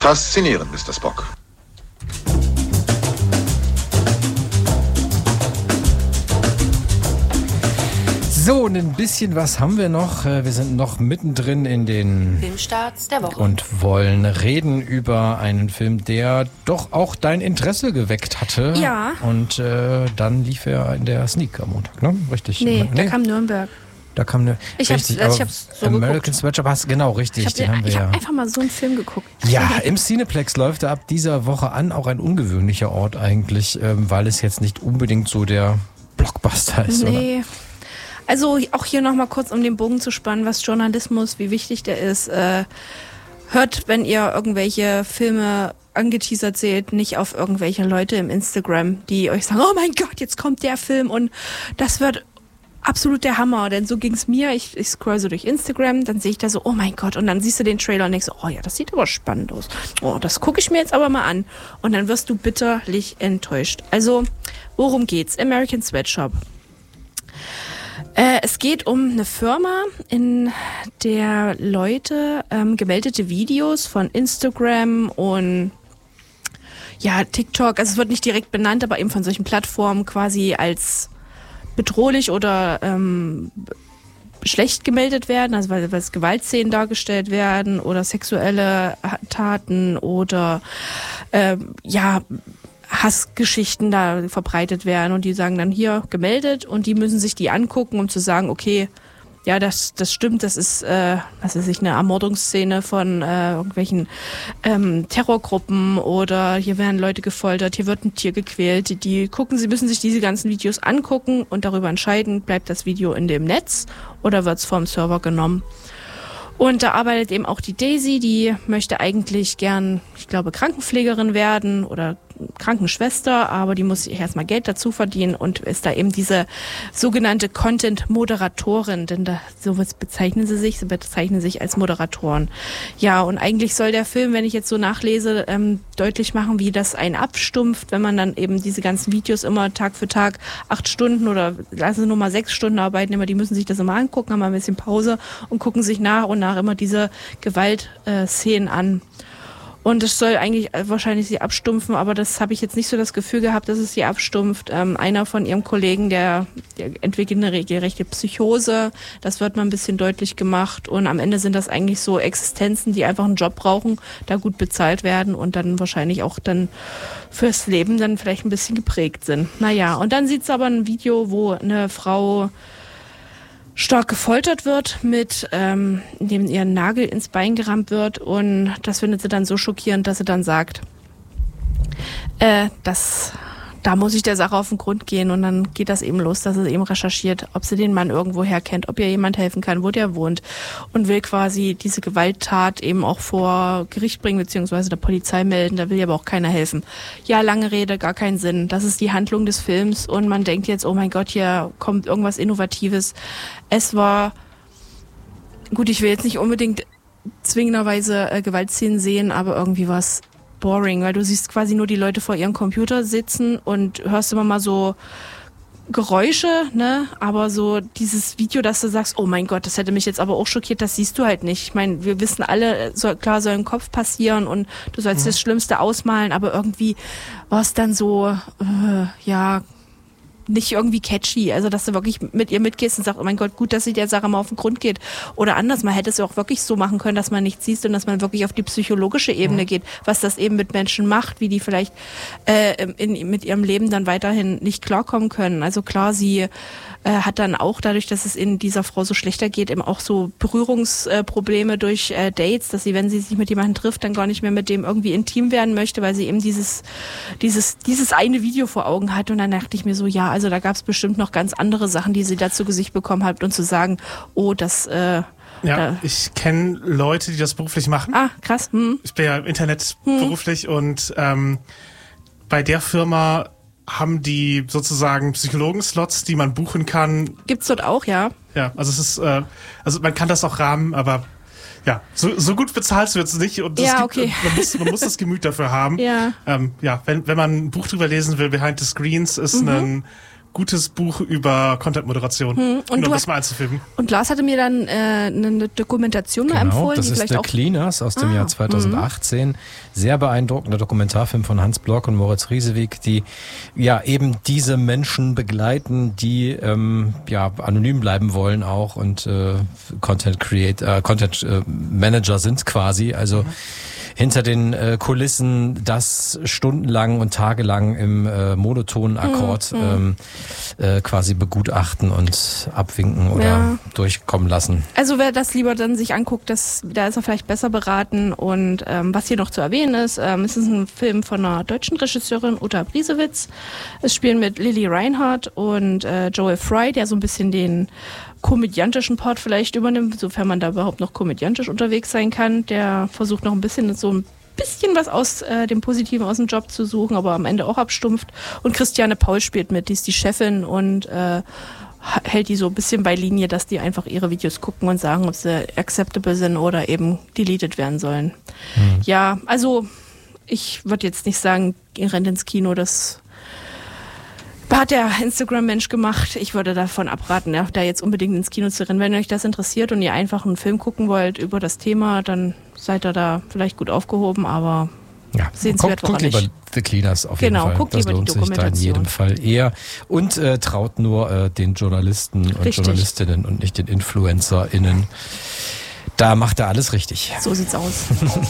Faszinierend, Mr. Spock. So, ein bisschen was haben wir noch. Wir sind noch mittendrin in den Filmstarts der Woche und wollen reden über einen Film, der doch auch dein Interesse geweckt hatte. Ja. Und dann lief er in der Sneak am Montag, ne? Richtig? Nee, da kam Nürnberg. Da kam eine. Ich richtig, hab's so American geguckt. Sweatshop hast genau richtig. Ich habe einfach mal so einen Film geguckt. Ja, im Cineplex läuft er ab dieser Woche an, auch ein ungewöhnlicher Ort eigentlich, weil es jetzt nicht unbedingt so der Blockbuster ist, Nee. oder? Also auch hier nochmal kurz, um den Bogen zu spannen, was Journalismus, wie wichtig der ist. Hört, wenn ihr irgendwelche Filme angeteasert seht, nicht auf irgendwelche Leute im Instagram, die euch sagen, oh mein Gott, jetzt kommt der Film und das wird absolut der Hammer. Denn so ging's mir. Ich scroll so durch Instagram, dann sehe ich da so, oh mein Gott. Und dann siehst du den Trailer und denkst so, oh ja, das sieht aber spannend aus. Oh, das gucke ich mir jetzt aber mal an. Und dann wirst du bitterlich enttäuscht. Also, worum geht's? American Sweatshop. Es geht um eine Firma, in der Leute gemeldete Videos von Instagram und ja, TikTok, also es wird nicht direkt benannt, aber eben von solchen Plattformen quasi als bedrohlich oder schlecht gemeldet werden, also weil es Gewaltszenen dargestellt werden oder sexuelle Taten oder Hassgeschichten da verbreitet werden und die sagen dann hier gemeldet und die müssen sich die angucken, um zu sagen, okay, ja, das stimmt, das ist, was weiß ich, eine Ermordungsszene von irgendwelchen Terrorgruppen oder hier werden Leute gefoltert, hier wird ein Tier gequält. Die müssen sich diese ganzen Videos angucken und darüber entscheiden, bleibt das Video in dem Netz oder wird es vom Server genommen. Und da arbeitet eben auch die Daisy, die möchte eigentlich gern, ich glaube, Krankenpflegerin werden oder Krankenschwester, aber die muss sich erstmal Geld dazu verdienen und ist da eben diese sogenannte Content-Moderatorin, denn so bezeichnen sie sich als Moderatoren. Ja, und eigentlich soll der Film, wenn ich jetzt so nachlese, deutlich machen, wie das einen abstumpft, wenn man dann eben diese ganzen Videos immer Tag für Tag 8 Stunden oder lassen Sie nur mal 6 Stunden arbeiten, immer die müssen sich das immer angucken, haben mal ein bisschen Pause und gucken sich nach und nach immer diese Gewaltszenen an. Und es soll eigentlich wahrscheinlich sie abstumpfen, aber das habe ich jetzt nicht so das Gefühl gehabt, dass es sie abstumpft. Einer von ihrem Kollegen, der entwickelt eine regelrechte Psychose, das wird mal ein bisschen deutlich gemacht und am Ende sind das eigentlich so Existenzen, die einfach einen Job brauchen, da gut bezahlt werden und dann wahrscheinlich auch dann fürs Leben dann vielleicht ein bisschen geprägt sind. Naja, und dann sieht's aber ein Video, wo eine Frau stark gefoltert wird, indem ihr Nagel ins Bein gerammt wird und das findet sie dann so schockierend, dass sie dann sagt, da muss ich der Sache auf den Grund gehen und dann geht das eben los, dass sie eben recherchiert, ob sie den Mann irgendwoher kennt, ob ihr jemand helfen kann, wo der wohnt und will quasi diese Gewalttat eben auch vor Gericht bringen, beziehungsweise der Polizei melden, da will ihr aber auch keiner helfen. Ja, lange Rede, gar keinen Sinn. Das ist die Handlung des Films und man denkt jetzt, oh mein Gott, hier kommt irgendwas Innovatives. Es war, gut, ich will jetzt nicht unbedingt zwingenderweise Gewaltszenen sehen, aber irgendwie war es boring, weil du siehst quasi nur die Leute vor ihrem Computer sitzen und hörst immer mal so Geräusche, ne? Aber so dieses Video, dass du sagst, oh mein Gott, das hätte mich jetzt aber auch schockiert, das siehst du halt nicht. Ich meine, wir wissen alle, klar soll im Kopf passieren und du sollst das Schlimmste ausmalen, aber irgendwie war es dann so, nicht irgendwie catchy, also dass du wirklich mit ihr mitgehst und sagst, oh mein Gott, gut, dass sie der Sache mal auf den Grund geht. Oder anders, man hätte es ja auch wirklich so machen können, dass man nichts siehst und dass man wirklich auf die psychologische Ebene geht, was das eben mit Menschen macht, wie die vielleicht mit ihrem Leben dann weiterhin nicht klarkommen können. Also klar, sie hat dann auch dadurch, dass es in dieser Frau so schlechter geht, eben auch so Berührungsprobleme durch Dates, dass sie, wenn sie sich mit jemandem trifft, dann gar nicht mehr mit dem irgendwie intim werden möchte, weil sie eben dieses eine Video vor Augen hat. Und dann dachte ich mir so, ja, also da gab es bestimmt noch ganz andere Sachen, die sie da zu Gesicht bekommen hat und zu sagen, oh, das ich kenne Leute, die das beruflich machen. Ah, krass. Ich bin ja im Internet beruflich und bei der Firma haben die sozusagen Psychologen-Slots, die man buchen kann. Gibt's dort auch, ja? Ja, also es ist, also man kann das auch rahmen, aber ja, so gut bezahlst du jetzt nicht und man muss das Gemüt dafür haben. Ja. Wenn man ein Buch drüber lesen will, Behind the Screens ist ein gutes Buch über Content-Moderation. Und um das mal einzufügen. Und Lars hatte mir dann eine Dokumentation mal empfohlen. Das die ist vielleicht The auch Cleaners aus dem Jahr 2018. Sehr beeindruckender Dokumentarfilm von Hans Block und Moritz Riesewig, die ja eben diese Menschen begleiten, die anonym bleiben wollen auch und Content Manager sind quasi. Also hinter den Kulissen das stundenlang und tagelang im monotonen Akkord quasi begutachten und abwinken oder durchkommen lassen. Also wer das lieber dann sich anguckt, da ist er vielleicht besser beraten. Und was hier noch zu erwähnen ist, es ist ein Film von einer deutschen Regisseurin, Uta Briesewitz. Es spielen mit Lili Reinhardt und Joel Fry, der so ein bisschen den komödiantischen Part vielleicht übernimmt, sofern man da überhaupt noch komödiantisch unterwegs sein kann. Der versucht noch ein bisschen was aus dem Positiven aus dem Job zu suchen, aber am Ende auch abstumpft. Und Christiane Paul spielt mit, die ist die Chefin und hält die so ein bisschen bei Linie, dass die einfach ihre Videos gucken und sagen, ob sie acceptable sind oder eben deleted werden sollen. Ja, also ich würde jetzt nicht sagen, rennt ins Kino, das hat der Instagram-Mensch gemacht. Ich würde davon abraten, da jetzt unbedingt ins Kino zu rennen. Wenn euch das interessiert und ihr einfach einen Film gucken wollt über das Thema, dann seid ihr da vielleicht gut aufgehoben, aber sehenswert war er nicht. Guckt lieber The Cleaners auf jeden Fall. Guckt das lieber lohnt die sich da in jedem Fall eher. Und traut nur den Journalisten und Journalistinnen und nicht den InfluencerInnen. Da macht er alles richtig. So sieht's aus.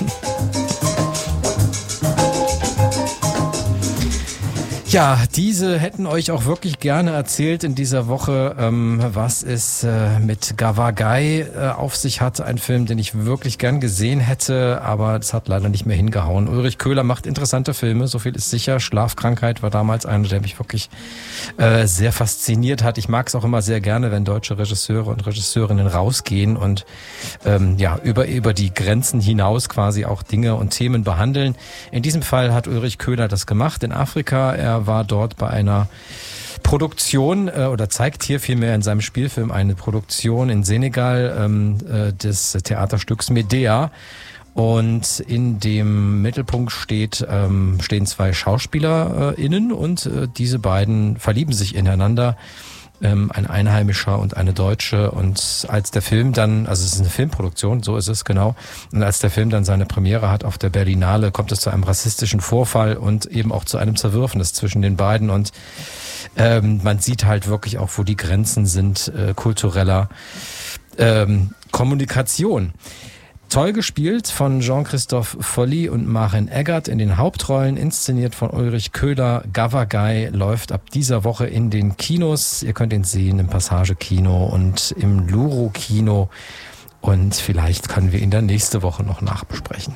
Ja, diese hätten euch auch wirklich gerne erzählt in dieser Woche, was es mit Gavagai auf sich hat. Ein Film, den ich wirklich gern gesehen hätte, aber das hat leider nicht mehr hingehauen. Ulrich Köhler macht interessante Filme, so viel ist sicher. Schlafkrankheit war damals einer, der mich wirklich sehr fasziniert hat. Ich mag es auch immer sehr gerne, wenn deutsche Regisseure und Regisseurinnen rausgehen und über die Grenzen hinaus quasi auch Dinge und Themen behandeln. In diesem Fall hat Ulrich Köhler das gemacht in Afrika. Er war dort bei einer Produktion oder zeigt hier vielmehr in seinem Spielfilm eine Produktion in Senegal des Theaterstücks Medea. Und in dem Mittelpunkt stehen zwei SchauspielerInnen und diese beiden verlieben sich ineinander. Ein Einheimischer und eine Deutsche, und als der Film dann, also es ist eine Filmproduktion, so ist es genau, und als der Film dann seine Premiere hat auf der Berlinale, kommt es zu einem rassistischen Vorfall und eben auch zu einem Zerwürfnis zwischen den beiden, und man sieht halt wirklich auch, wo die Grenzen sind kultureller Kommunikation. Toll gespielt von Jean-Christophe Folli und Maren Eggert in den Hauptrollen, inszeniert von Ulrich Köhler. Gavagai läuft ab dieser Woche in den Kinos. Ihr könnt ihn sehen im Passage-Kino und im Luro-Kino. Und vielleicht können wir ihn dann nächste Woche noch nachbesprechen.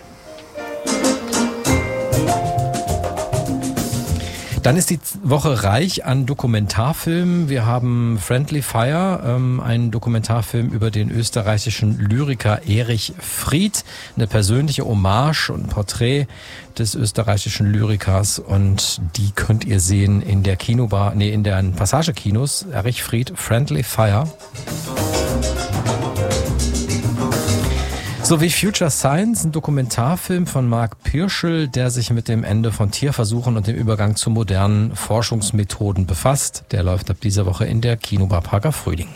Dann ist die Woche reich an Dokumentarfilmen. Wir haben Friendly Fire, einen Dokumentarfilm über den österreichischen Lyriker Erich Fried. Eine persönliche Hommage und Porträt des österreichischen Lyrikers. Und die könnt ihr sehen in der in den Passagekinos. Erich Fried, Friendly Fire. Sowie Future Science, ein Dokumentarfilm von Marc Pirschl, der sich mit dem Ende von Tierversuchen und dem Übergang zu modernen Forschungsmethoden befasst. Der läuft ab dieser Woche in der Kinobar Prager Frühling.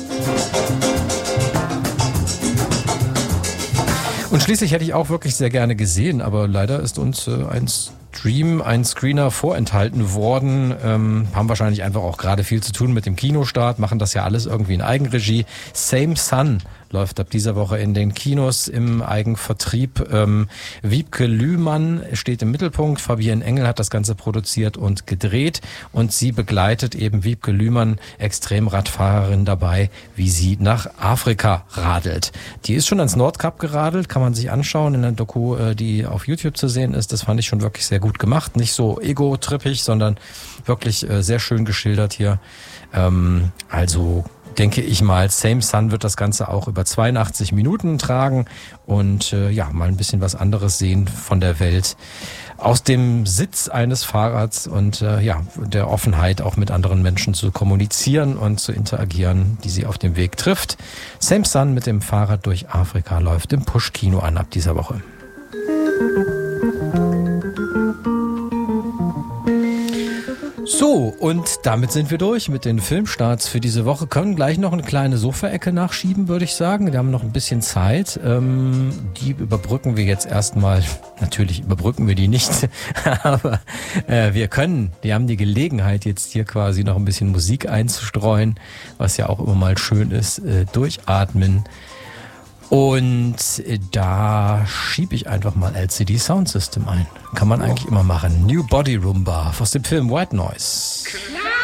Und schließlich hätte ich auch wirklich sehr gerne gesehen, aber leider ist uns ein Screener vorenthalten worden. Haben wahrscheinlich einfach auch gerade viel zu tun mit dem Kinostart, machen das ja alles irgendwie in Eigenregie. Same Sun läuft ab dieser Woche in den Kinos im Eigenvertrieb. Wiebke Lühmann steht im Mittelpunkt. Fabienne Engel hat das Ganze produziert und gedreht. Und sie begleitet eben Wiebke Lühmann, Extremradfahrerin, dabei, wie sie nach Afrika radelt. Die ist schon ans Nordkap geradelt, kann man sich anschauen in der Doku, die auf YouTube zu sehen ist. Das fand ich schon wirklich sehr gut gemacht. Nicht so ego-trippig, sondern wirklich sehr schön geschildert hier. Also denke ich mal, Same Sun wird das Ganze auch über 82 Minuten tragen und mal ein bisschen was anderes sehen von der Welt aus dem Sitz eines Fahrrads und der Offenheit, auch mit anderen Menschen zu kommunizieren und zu interagieren, die sie auf dem Weg trifft. Same Sun mit dem Fahrrad durch Afrika läuft im Push-Kino an ab dieser Woche. So, und damit sind wir durch mit den Filmstarts für diese Woche. Können gleich noch eine kleine Sofaecke nachschieben, würde ich sagen. Wir haben noch ein bisschen Zeit. Die überbrücken wir jetzt erstmal. Natürlich überbrücken wir die nicht, aber wir haben die Gelegenheit, jetzt hier quasi noch ein bisschen Musik einzustreuen, was ja auch immer mal schön ist. Durchatmen. Und da schiebe ich einfach mal LCD Sound System ein. Kann man eigentlich immer machen. New Body Roomba aus dem Film White Noise.